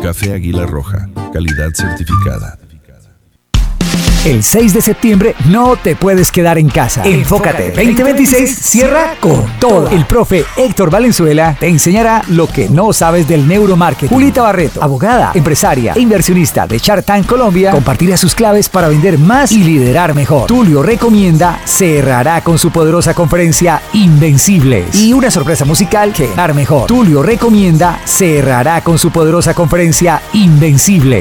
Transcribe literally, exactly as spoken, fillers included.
Café Águila Roja, calidad certificada. El seis de septiembre no te puedes quedar en casa. Enfócate veinte veintiséis cierra con todo. El profe Héctor Valenzuela te enseñará lo que no sabes del neuromarketing. Julita Barreto, abogada, empresaria e inversionista de Shark Tank Colombia, compartirá sus claves para vender más y liderar mejor. Tulio Recomienda cerrará con su poderosa conferencia Invencibles. Y una sorpresa musical que dar mejor. Tulio Recomienda cerrará con su poderosa conferencia Invencibles.